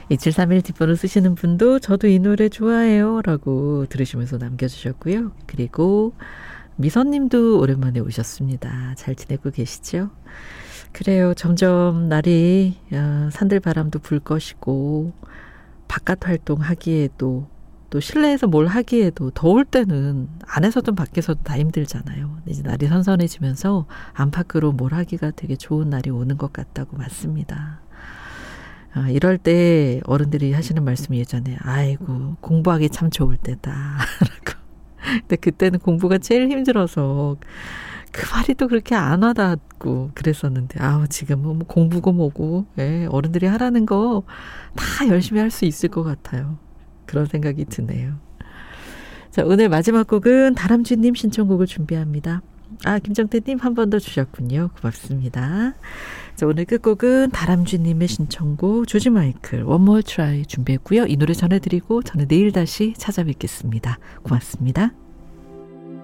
2731 뒷번호 쓰시는 분도 저도 이 노래 좋아해요 라고 들으시면서 남겨주셨고요. 그리고 미선님도 오랜만에 오셨습니다. 잘 지내고 계시죠? 그래요. 점점 날이 산들바람도 불 것이고 바깥 활동하기에도 또 실내에서 뭘 하기에도 더울 때는 안에서든 밖에서든 다 힘들잖아요. 이제 날이 선선해지면서 안팎으로 뭘 하기가 되게 좋은 날이 오는 것 같다고 맞습니다. 이럴 때 어른들이 하시는 말씀이 예전에 아이고 공부하기 참 좋을 때다 라고. 근데 그때는 공부가 제일 힘들어서 그 말이 또 그렇게 안 와닿고 그랬었는데 지금은 뭐 공부고 뭐고 어른들이 하라는 거 다 열심히 할 수 있을 것 같아요. 그런 생각이 드네요. 자, 오늘 마지막 곡은 다람쥐님 신청곡을 준비합니다. 김정태님 한 번 더 주셨군요. 고맙습니다. 자, 오늘 끝곡은 다람쥐님의 신청곡 조지 마이클 One More Try 준비했고요. 이 노래 전해드리고 저는 내일 다시 찾아뵙겠습니다. 고맙습니다.